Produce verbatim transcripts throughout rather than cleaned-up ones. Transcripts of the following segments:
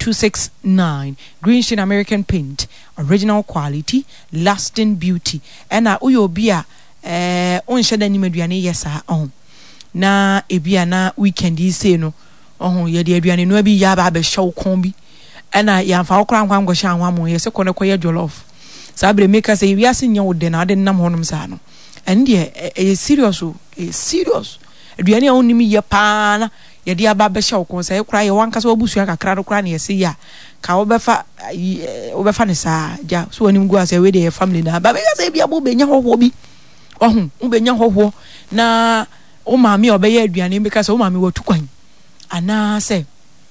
two six nine. Green Sheen American Paint, original quality, lasting beauty. And na uyo bia eh on sheda ni meduane yesa on. Na ebia na weekend yi say no. Oh ye de aduane no abi ya ba be show kon bi. And na ya fa okra nkwa ngosha anwa mo ye se kono koye jollof. Sabre make us say we are seeing you de na de nam honum sa no. And there e serious o, e serious. Aduane a onimi ye pa na ye de aba be show kon say kra ye wanka so obusu kakra do kra na ye se ya. Ka obefa obefa ne sa ja so onim go ase we de family na ba be say bia bo be nya hoho bi. Ohun wo be nya hoho na o maami obeye aduane make say o maami watu kwan. Ana say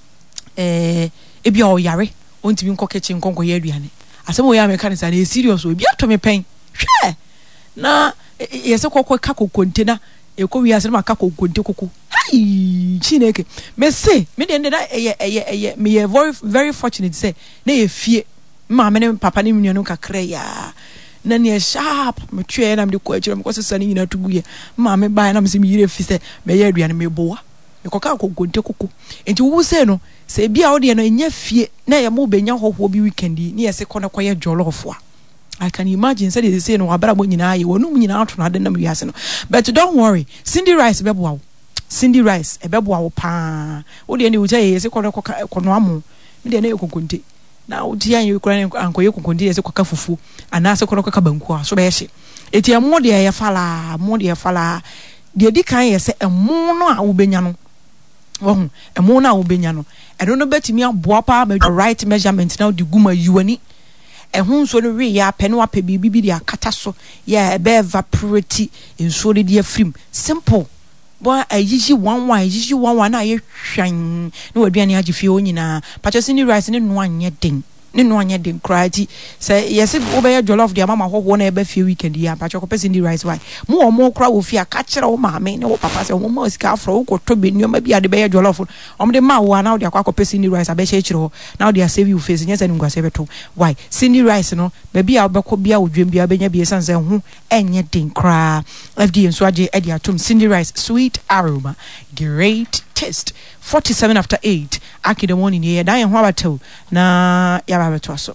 eh ebia o yare ontimi nko kitchen konko ye aduane. Asem o ya me kan say na serious o bia to me pen. Hwe na yese kokko ka kokonte na eko wi ase ma ka kokonte koko. Hai chineke me say me de na eye eye eye me ye very very fortunate say na ye fie ma me ne papa ne nuanu kakra ya na ne sharp me twe na me ko akira me ko sesa ne nyina tuguye ma me ba na me se me yire fi say me ye aduane me boa me ko ka kokonte koko enti wo say no say bia wo de no enya fie na ye mo benya hoho bi weekend ni ye se kono koye jollof a. I can imagine say they say no abara bo nyina ye wonu nyina ato na de na me wiase no. But don't worry, Cindy Rice bebo Cindy Rice ebebo wo pa wo de ni wo say ye se kono kono amo me de na ye kokonte na wo dia ye kura anko ye kokonte ye se koka fufu ana se kono koka banku a so be hye eti amo de ye fala mo de ye fala de di kan ye se emo no a wo benya no wo emo no a wo benya no e no no betimi aboa pa the right measurement na di guma yuani ehun so no we ya pe no ape bibi bi dia kata so ya ebe evaporate enso de dia film simple bo ayiji one one ayiji one one na ye hwan na waduane agifie onyina pacho Cindy Rice ne no anye den ne no anye den kraji say yes wo be jollof dia mama hoho na ebe fie weekend ya pacho ko Cindy Rice why mo o mo kra wo fie aka kire wo maame ne wo papa say wo mo sika afro wo ko to be nyoma bi ade be jollof o mo de ma wo na wo dia kwa ko Cindy Rice abe che kire ho na wo dia save you face nyesa ni ngwase beto why Cindy Rice no be bia wo be ko bia wo dwem bia benya bia san say ho enye den kra F D nso age e dia tum Cindy Rice sweet aroma great taste. Forty-seven after eight aki the morning ye dan ho abatew na ya ba beto aso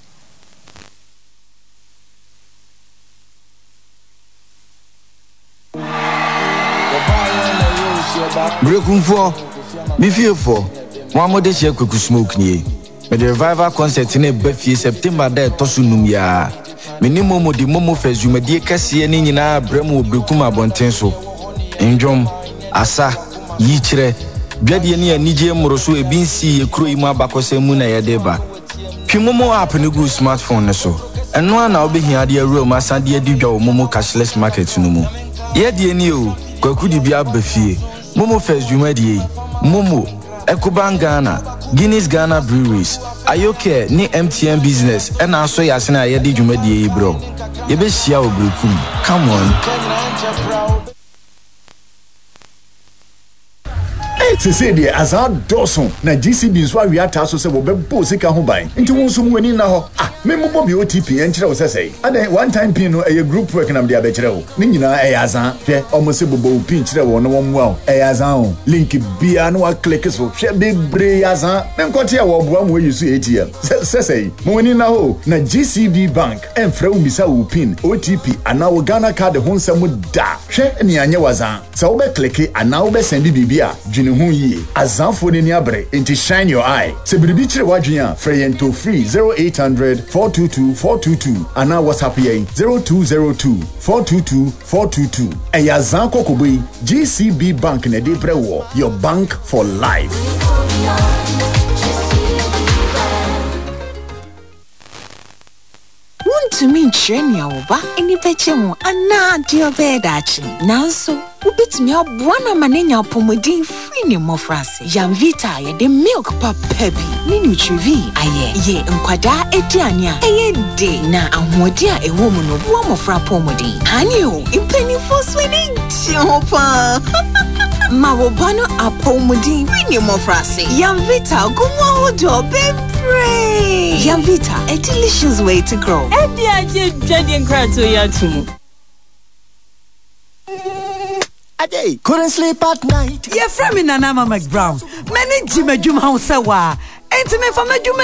Brekumfo mi fiefo mo amode hye kwaku smoke nie me the revival concert ne ba fie September da toso num ya me ni momo di momo fazumadi kase ne nyina bremu obrekum abonten so enjom asa yi kire biade ne anije moroso ebinsi ekro imu abakose mu na yedeba twimomo app ne go smartphone ne so eno ana obehia de awura ma sade adidwa wo momo cashless market no mu yede ni o kwaku di bia bafie momo first jumadi momo Ecobank Ghana Guinness Ghana Breweries Ayoke ni M T N business and also yasena yede jumadi bro ye be hia obrekum come on. Se say the azad doson na G C B nso awi ata so se wo bebo sika ho ban nti won so mu ani na ho ah me mo bobi O T P en kire wo se sei adan one time pin no e group work na me dia be kire wo ni nyina e azan hwe omo se bobo pin kire wo no wo mu a e azan o link bia no wa click so hwe be bre azan me nkote e wo boa mo yusu A T M se sei mo ani na ho na G C B bank en fra wo misa wo pin O T P ana wo Ghana card ho nsam da hwe ni anye wazan se wo be click ana wo be send bibia dwene ye azanfo ni abre into shine your eye se biribi kire wadwen a free to free zero eight hundred four two two four two two ana WhatsApp ye zero two zero two four two two four two two e ya zanko koboyi G C B bank na de brewo your bank for life. To me chenya oba eni peche mu ana dio bedachi nanso ubitimi aboana manenya pomodin free ni mofrase Yamvita ye de milk papa bi ni nutrivi aye ye nkwada ediane a eye de na ahodi a ewo mu no bo mofra pomodin hani o impeni for swini chopa Mawobano apomodin free ni mofrase Yamvita gumo hodo bebre Yamvita, a delicious way to grow. Ade, couldn't sleep at night. You're from Nana McBrown. Many Jimmy Jum House, ain't me from a Juma